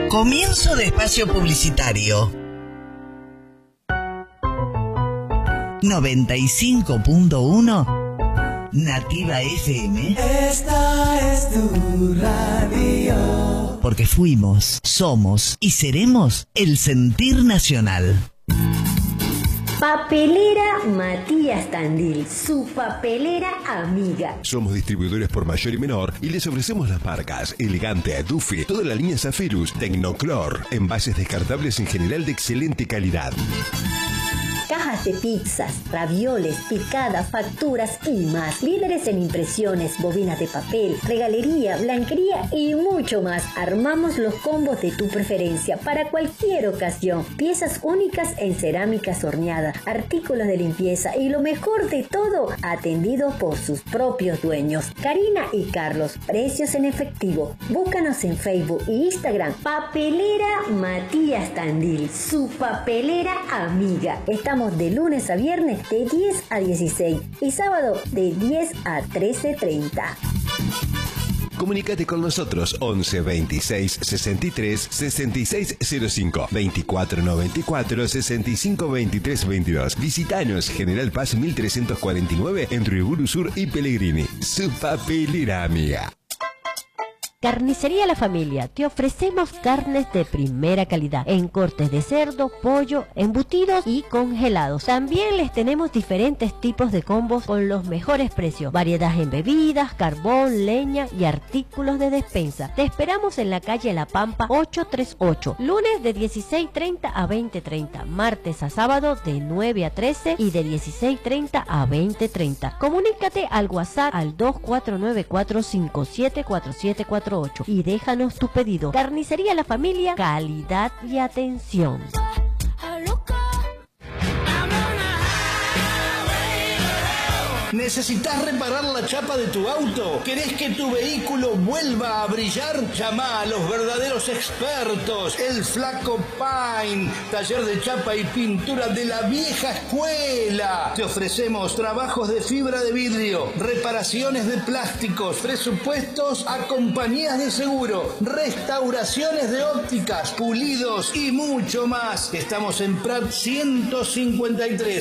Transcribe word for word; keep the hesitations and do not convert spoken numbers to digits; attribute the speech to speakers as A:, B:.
A: Comienzo de espacio publicitario. noventa y cinco punto uno Nativa F M.
B: Esta es tu radio.
A: Porque fuimos, somos y seremos el sentir nacional.
C: Papelera Matías Tandil, su papelera amiga.
D: Somos distribuidores por mayor y menor y les ofrecemos las marcas Elegante, Duffy, toda la línea Zafirus, Tecnoclor, envases descartables en general de excelente calidad.
C: Cajas de pizzas, ravioles, picadas, facturas y más. Líderes en impresiones, bobinas de papel, regalería, blanquería y mucho más. Armamos los combos de tu preferencia para cualquier ocasión. Piezas únicas en cerámicas horneadas, artículos de limpieza y lo mejor de todo, atendido por sus propios dueños. Karina y Carlos, precios en efectivo. Búscanos en Facebook e Instagram. Papelera Matías Tandil, su papelera amiga. Estamos de lunes a viernes de diez a dieciséis y sábado de diez a trece treinta.
D: Comunícate con nosotros once veintiséis sesenta y tres sesenta y seis cero cinco, veinticuatro noventa y cuatro sesenta y cinco veintitrés veintidós. Visítanos General Paz mil trescientos cuarenta y nueve entre Uriburu Sur y Pellegrini. Su papelera amiga.
E: Carnicería La Familia, te ofrecemos carnes de primera calidad en cortes de cerdo, pollo, embutidos y congelados. También les tenemos diferentes tipos de combos con los mejores precios, variedad en bebidas, carbón, leña y artículos de despensa. Te esperamos en la calle La Pampa ochocientos treinta y ocho, lunes de dieciséis treinta a veinte treinta, martes a sábado de nueve a trece y de dieciséis treinta a veinte treinta. Comunícate al WhatsApp al dos cuatro nueve cuatro cinco siete cuatro siete cuatro ocho y déjanos tu pedido. Carnicería La Familia, calidad y atención.
F: ¿Necesitas reparar la chapa de tu auto? ¿Querés que tu vehículo vuelva a brillar? Llama a los verdaderos expertos. El Flaco Paint, taller de chapa y pintura de la vieja escuela. Te ofrecemos trabajos de fibra de vidrio, reparaciones de plásticos, presupuestos a compañías de seguro, restauraciones de ópticas, pulidos y mucho más. Estamos en Prat ciento cincuenta y tres.